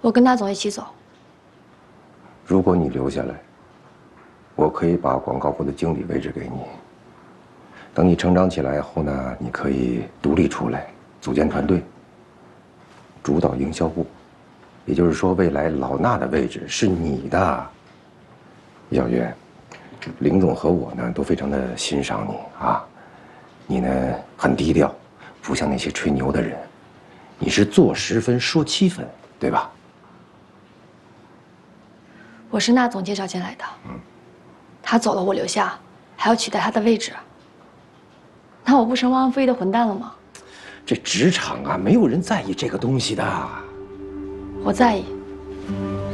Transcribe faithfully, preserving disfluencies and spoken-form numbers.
我跟那总一起走。 如果你留下来，我可以把广告部的经理位置给你。等你成长起来后呢，你可以独立出来，组建团队，主导营销部。也就是说，未来老衲的位置是你的。小月，林总和我呢都非常的欣赏你啊。你呢很低调，不像那些吹牛的人。你是做十分说七分，对吧？ 我是那总介绍进来的，嗯，他走了，我留下，还要取代他的位置，那我不成汪洋飞的混蛋了吗？ 这职场啊，没有人在意这个东西的。 我在意。